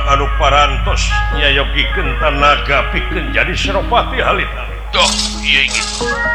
anu parantosnya Yogi Kentanaga bikin jadi Senopati Halita. Toh, iya gitu.